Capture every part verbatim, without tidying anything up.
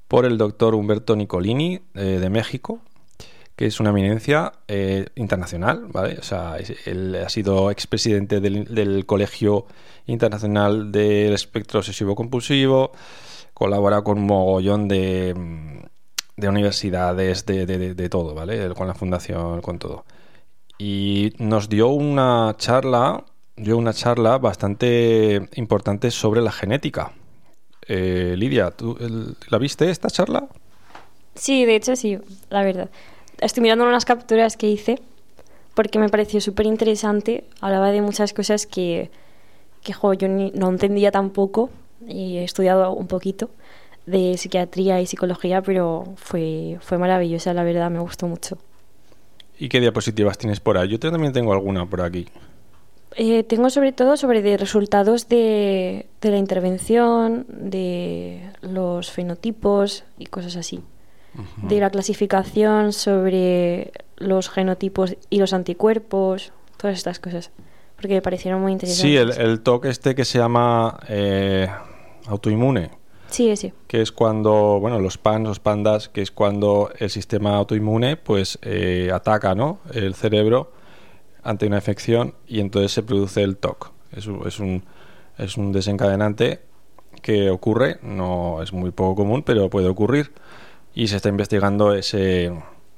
por el doctor Humberto Nicolini, eh, de México, que es una eminencia eh, internacional, ¿vale? O sea, es, él ha sido expresidente del, del Colegio Internacional del Espectro Obsesivo-Compulsivo, colabora con un mogollón de, de universidades, de, de, de, de todo, ¿vale? Con la fundación, con todo. Y nos dio una charla, dio una charla bastante importante sobre la genética. Eh, Lidia, ¿tú el, la viste esta charla? Sí, de hecho sí, la verdad. Estoy mirando unas capturas que hice porque me pareció súper interesante. Hablaba de muchas cosas que, que jo, yo ni, no entendía tampoco y he estudiado un poquito de psiquiatría y psicología, pero fue, fue maravillosa, la verdad, me gustó mucho. ¿Y qué diapositivas tienes por ahí? Yo también tengo alguna por aquí. Eh, tengo sobre todo sobre de resultados de, de la intervención, de los fenotipos y cosas así. Uh-huh. De la clasificación sobre los genotipos y los anticuerpos, todas estas cosas, porque me parecieron muy interesantes. Sí, el, el T O C este que se llama eh, autoinmune. Sí, ese. Que es cuando, bueno, los PANS, los pandas, que es cuando el sistema autoinmune pues eh, ataca, ¿no?, el cerebro ante una infección y entonces se produce el T O C. Es, es, un, es un desencadenante que ocurre, no es muy poco común, pero puede ocurrir. Y se está investigando ese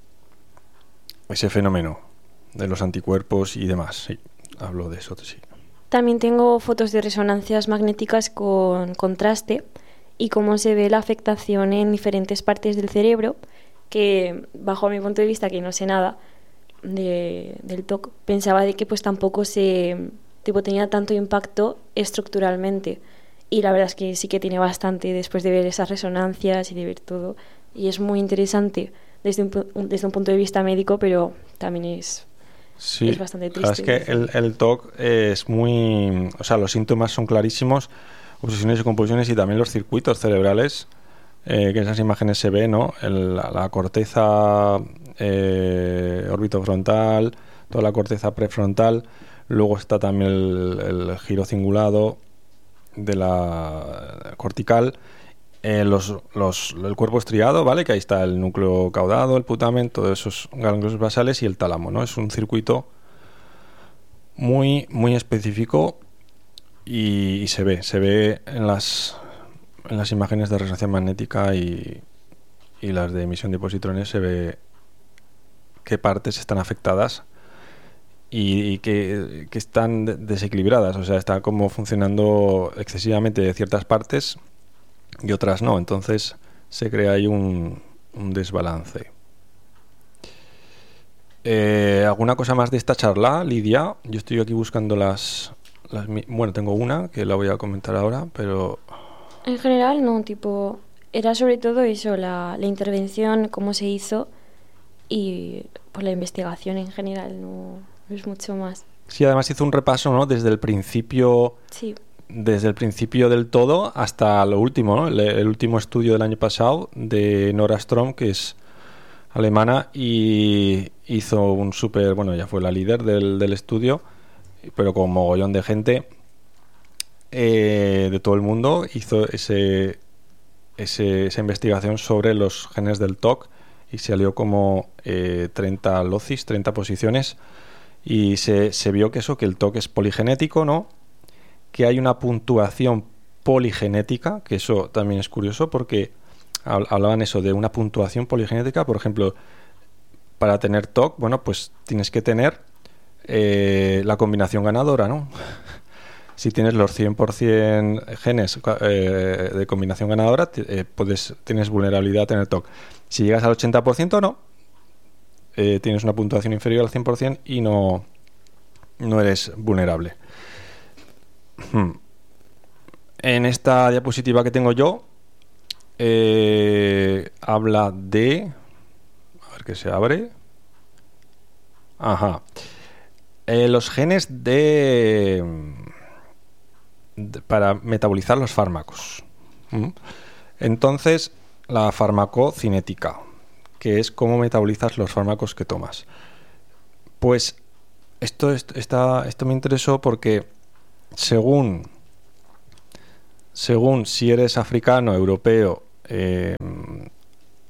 ese fenómeno de los anticuerpos y demás. Sí, hablo de eso, sí. También tengo fotos de resonancias magnéticas con contraste y cómo se ve la afectación en diferentes partes del cerebro, que bajo mi punto de vista, que no sé nada de, del T O C, pensaba de que pues tampoco se tipo tenía tanto impacto estructuralmente. Y la verdad es que sí que tiene bastante después de ver esas resonancias y de ver todo. Y es muy interesante desde un, desde un punto de vista médico, pero también es, sí, es bastante triste. Es que el, el T O C es muy... O sea, los síntomas son clarísimos, obsesiones y compulsiones, y también los circuitos cerebrales, eh, que en esas imágenes se ve, ¿no? El, la, la corteza eh, orbitofrontal, toda la corteza prefrontal, luego está también el, el giro cingulado de la cortical. Eh, los, los, el cuerpo estriado, ¿vale? Que ahí está el núcleo caudado, el putamen, todos esos ganglios basales y el tálamo, ¿no? Es un circuito muy, muy específico y, y se ve, se ve en las, en las imágenes de resonancia magnética y, y las de emisión de positrones, se ve qué partes están afectadas y, y que, que están desequilibradas, o sea, está como funcionando excesivamente de ciertas partes y otras no, entonces se crea ahí un, un desbalance. Eh, ¿Alguna cosa más de esta charla, Lidia? Yo estoy aquí buscando las, las... Bueno, tengo una que la voy a comentar ahora, pero... En general no, tipo... Era sobre todo eso, la, la intervención, cómo se hizo y pues la investigación en general, no, no es mucho más. Sí, además hizo un repaso, ¿no? Desde el principio... Sí. Desde el principio del todo hasta lo último, ¿no? El, el último estudio del año pasado de Nora Strom, que es alemana, y hizo un súper, bueno, ya fue la líder del, del estudio, pero con mogollón de gente eh, de todo el mundo, hizo ese, ese esa investigación sobre los genes del T O C y salió como eh, treinta locis, treinta posiciones, y se, se vio que eso, que el T O C es poligenético, ¿no? Que hay una puntuación poligenética, que eso también es curioso porque hablaban eso de una puntuación poligenética. Por ejemplo, para tener T O C, bueno, pues tienes que tener eh, la combinación ganadora, ¿no? Si tienes los cien por ciento genes eh, de combinación ganadora, eh, puedes, tienes vulnerabilidad a tener T O C. Si llegas al ochenta por ciento, no. Eh, tienes una puntuación inferior al cien por ciento y no, no eres vulnerable. En esta diapositiva que tengo yo eh, habla de, a ver que se abre, ajá, eh, los genes de, de para metabolizar los fármacos. ¿Mm? Entonces, la farmacocinética, que es cómo metabolizas los fármacos que tomas. Pues esto, esto, está, esto me interesó porque Según, según si eres africano, europeo, eh,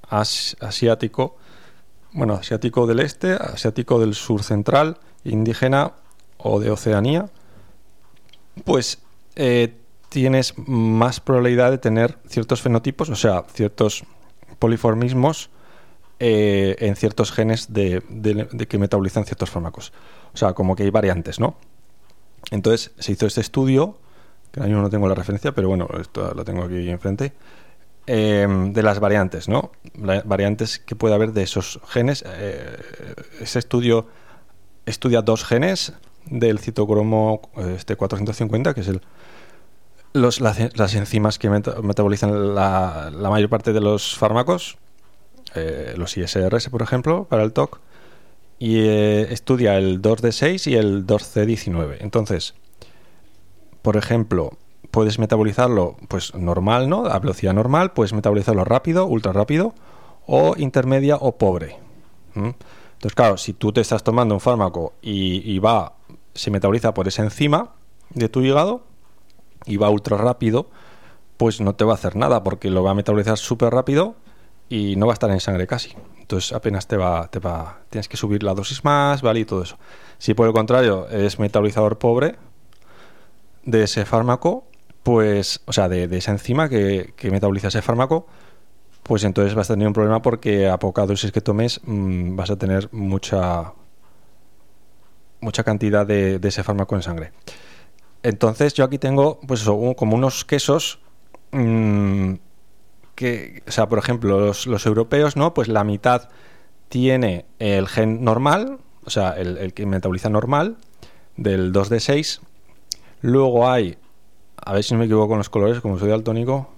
as, asiático, bueno, asiático del este, asiático del sur central, indígena o de Oceanía, pues eh, tienes más probabilidad de tener ciertos fenotipos, o sea, ciertos poliformismos eh, en ciertos genes de, de, de que metabolizan ciertos fármacos. O sea, como que hay variantes, ¿no? Entonces se hizo este estudio, que ahora mismo no tengo la referencia, pero bueno, esto lo tengo aquí enfrente, eh, de las variantes, ¿no? La, variantes que puede haber de esos genes. Eh, ese estudio estudia dos genes del citocromo este cuatrocientos cincuenta, que es el los, las, las enzimas que meta, metabolizan la, la mayor parte de los fármacos, eh, los I S Rs, por ejemplo, para el T O C, y eh, estudia el dos D seis y el dos C diecinueve. Entonces, por ejemplo, puedes metabolizarlo pues normal, ¿no? A velocidad normal, puedes metabolizarlo rápido, ultra rápido, o intermedia o pobre. ¿Mm? Entonces, claro, si tú te estás tomando un fármaco y, y va, se metaboliza por esa enzima de tu hígado y va ultra rápido, pues no te va a hacer nada porque lo va a metabolizar súper rápido y no va a estar en sangre casi. Entonces apenas te va, te va, tienes que subir la dosis más, ¿vale? Y todo eso. Si por el contrario es metabolizador pobre de ese fármaco, pues, o sea, de, de esa enzima que, que metaboliza ese fármaco, pues entonces vas a tener un problema porque a poca dosis que tomes mmm, vas a tener mucha mucha cantidad de, de ese fármaco en sangre. Entonces yo aquí tengo pues eso, un, como unos quesos mmm, que, o sea, por ejemplo, los, los europeos, ¿no? Pues la mitad tiene el gen normal, o sea, el, el que metaboliza normal, del dos D seis. Luego hay, a ver si no me equivoco con los colores, como soy daltónico,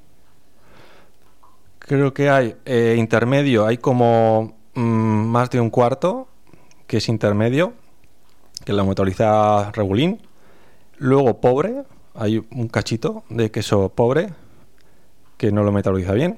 creo que hay eh, intermedio, hay como mmm, más de un cuarto que es intermedio, que la metaboliza regulín. Luego pobre, hay un cachito de queso pobre que no lo metaboliza bien.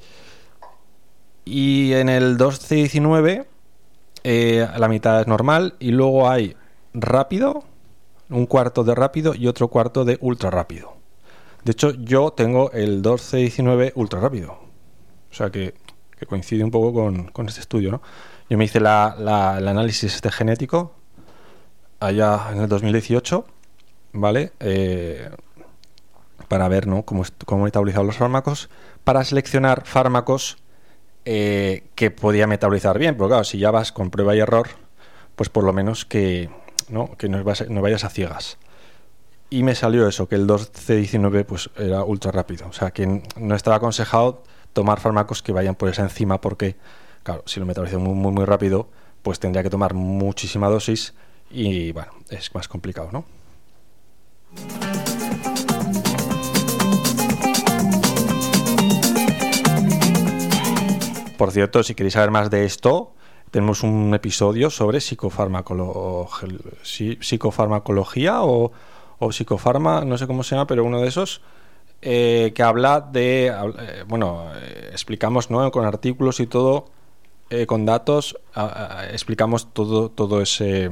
Y en el dos C diecinueve eh, la mitad es normal y luego hay rápido, un cuarto de rápido y otro cuarto de ultra rápido. De hecho, yo tengo el dos C diecinueve ultra rápido. O sea que, que coincide un poco con, con este estudio, ¿no? Yo me hice la, la, el análisis este genético allá en el dos mil dieciocho, ¿vale? Eh, para ver, ¿no? cómo, cómo metabolizaban los fármacos, para seleccionar fármacos eh, que podía metabolizar bien. Porque claro, si ya vas con prueba y error, pues por lo menos que no, que no, vas, no vayas a ciegas. Y me salió eso, que el dos C diecinueve pues era ultra rápido. O sea, que no estaba aconsejado tomar fármacos que vayan por esa enzima porque, claro, si lo metaboliza muy, muy, muy rápido, pues tendría que tomar muchísima dosis y, bueno, es más complicado, ¿no? Por cierto, si queréis saber más de esto, tenemos un episodio sobre psicofarmacolo- psicofarmacología o, o psicofarma, no sé cómo se llama, pero uno de esos, eh, que habla de, eh, bueno, eh, explicamos, ¿no? Con artículos y todo, eh, con datos, a, a, explicamos todo, todo ese...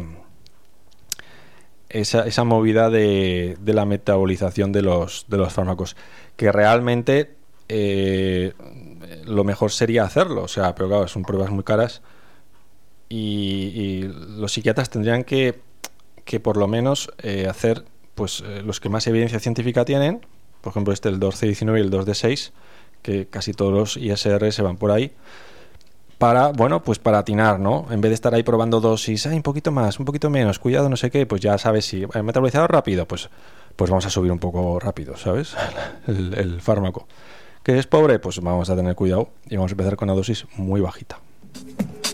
Esa, esa movida de, de la metabolización de los, de los fármacos, que realmente eh, lo mejor sería hacerlo, o sea, pero claro, son pruebas muy caras y, y los psiquiatras tendrían que, que por lo menos eh, hacer pues eh, los que más evidencia científica tienen, por ejemplo este el dos C diecinueve y el dos D seis, que casi todos los I S R se van por ahí, para, bueno, pues para atinar, ¿no? En vez de estar ahí probando dosis, ay, un poquito más, un poquito menos, cuidado, no sé qué, pues ya sabes si el metabolizador rápido, pues, pues vamos a subir un poco rápido, ¿sabes? El, el fármaco. ¿Que es pobre? Pues vamos a tener cuidado y vamos a empezar con una dosis muy bajita.